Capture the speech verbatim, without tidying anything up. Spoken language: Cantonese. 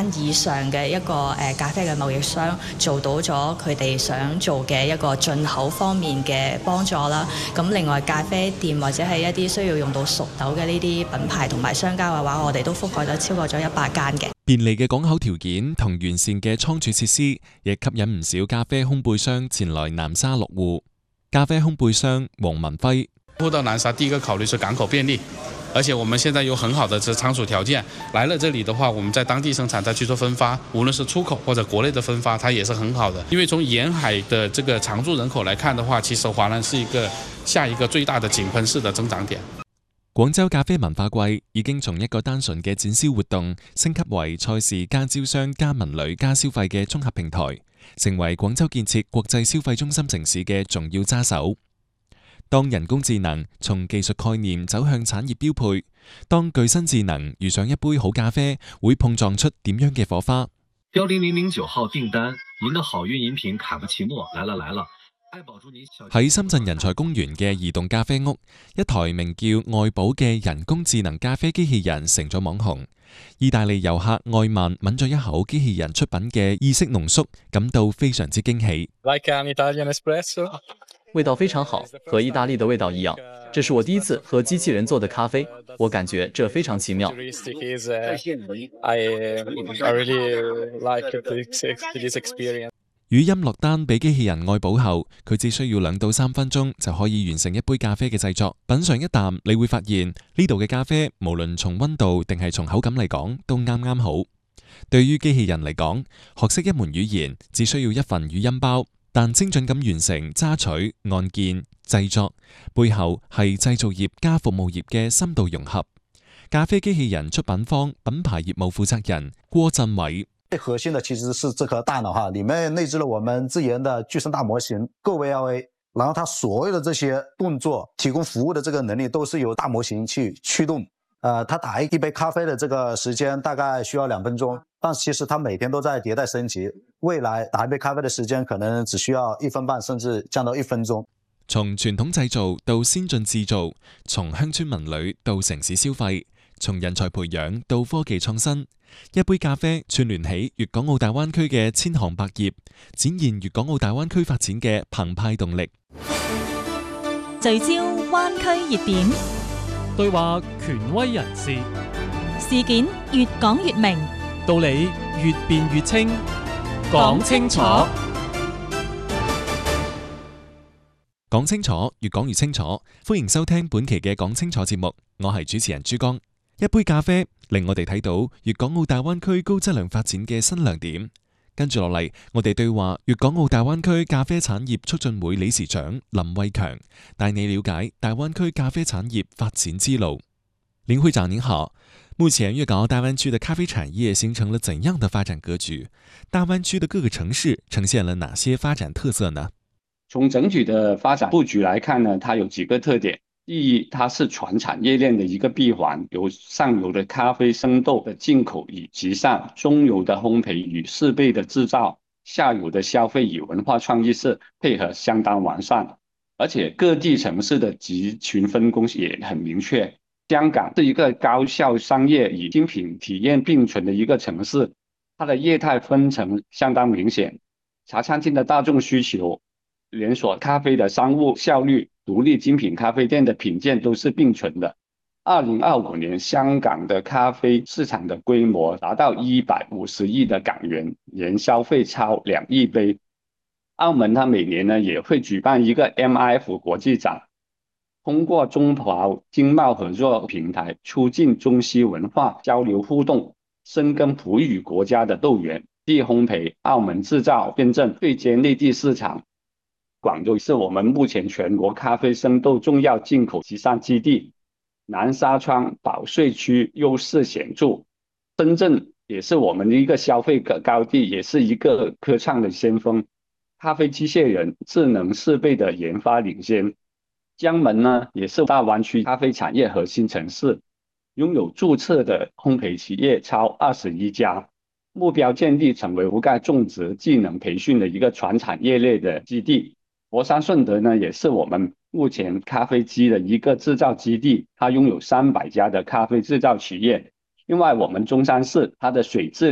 間以上嘅一個誒咖啡嘅貿易商做到咗佢哋想做嘅一個進口方面嘅幫助啦。咁另外咖啡店或者係一啲需要用到熟豆嘅呢啲品牌同埋商家嘅話，我哋都覆蓋咗超過咗一百間嘅。 便利嘅港口條件同完善嘅倉儲設施，亦吸引唔少咖啡烘焙商前來南沙落戶。咖啡烘焙商黃文輝： 鋪到南沙，第一個考慮是港口便利，而且我們現在有很好的這倉儲條件。來了這裡的話，我們在當地生產再去做分發，無論是出口或者國內的分發，它也是很好的。因為從沿海的這個常住人口來看的話，其實華南是一個下一個最大的井噴式的增長點。 廣州咖啡文化季已經從一個單純嘅展銷活動升級為賽事加招商加文旅加消費嘅綜合平台，成為廣州建設國際消費中心城市嘅重要揸手。當人工智能從技術概念走向產業標配，當具身智能遇上一杯好咖啡，會碰撞出點樣嘅火花？ 幺零零零九號訂單，您的好運飲品卡布奇諾來了來了。 喺深圳人才公園嘅移動咖啡屋，一台名叫愛寶嘅人工智能咖啡機器人成咗網紅。意大利遊客愛曼抿咗一口機器人出品嘅意式濃縮，感到非常之驚喜。 Like an Italian espresso， 味道非常好，和意大利的味道一樣。這是我第一次喝機器人做的咖啡，我感覺這非常奇妙。 I really like this experience。 語音落單俾機器人愛寶後，佢只需要兩到三分鐘就可以完成一杯咖啡嘅製作。品嚐一啖，你會發現呢度嘅咖啡無論從溫度定係從口感嚟講都啱啱好。對於機器人嚟講，學識一門語言只需要一份語音包，但精準咁完成揸取、按鍵、製作，背後係製造業加服務業嘅深度融合。咖啡機器人出品方品牌業務負責人郭振偉。 最核心的其實是這顆大腦哈，裡面內置了我們自研的具身大模型 GoVLA， 然後它所有的這些動作提供服務的這個能力都是由大模型去驅動。呃，它打一杯咖啡的這個時間大概需要兩分鐘，但其實它每天都在迭代升級，未來打一杯咖啡的時間可能只需要一分半，甚至降到一分鐘。 從傳統製造到先進製造，從鄉村文旅到城市消費，從人才培養到科技創新。一杯咖啡串聯起粵港澳大灣區嘅千行百業，展現粵港澳大灣區發展嘅澎湃動力。 聚焦灣區熱點， 對話權威人士， 事件越講越明， 道理越辯越清，講清楚， 講清楚，越講越清楚。歡迎收聽本期嘅講清楚節目，我係主持人朱江。一杯咖啡令我哋睇到粵港澳大灣區高質量發展嘅新亮點。跟住落嚟，我哋對話粵港澳大灣區咖啡產業促進會理事長林偉強，帶你了解大灣區咖啡產業發展之路。林會長您好，目前粵港澳大灣區的咖啡產業形成了怎樣的發展格局？大灣區的各個城市呈現了哪些發展特色呢？ 從整體的發展佈局來看呢，它有幾個特點。第一，它是全產業鏈的一個閉環，由上游的咖啡生豆的進口與集散，中游的烘焙與設備的製造，下游的消費與文化創意是配合相當完善，而且各地城市的集群分工也很明確。香港是一個高效商業與精品體驗並存的一個城市，它的業態分層相當明顯，茶餐廳的大眾需求，連鎖咖啡的商務效率，獨立精品咖啡店的品鑑都是並存的。二零二五年，香港的咖啡市場的規模達到一百五十億的港元，年消費超兩億杯。澳門它每年呢也會舉辦一個 M I F 國際展，通過中葡經貿合作平台，促進中西文化交流互動，深耕葡語國家的豆源，地烘焙、澳門製造認證對接內地市場。廣州是我們目前全國咖啡生豆重要進口集散基地，南沙窗保稅區優勢顯著。深圳也是我們的一個消費高地，也是一個科創的先鋒，咖啡機械人、智能設備的研發領先。江門呢，也是大灣區咖啡產業核心城市，擁有註冊的烘焙企業超二十一家，目標建立成為覆蓋種植技能培訓的一個全產業鏈的基地。佛山順德呢，也是我們目前咖啡機的一個製造基地，它擁有三百家的咖啡製造企業。另外，我們中山市它的水質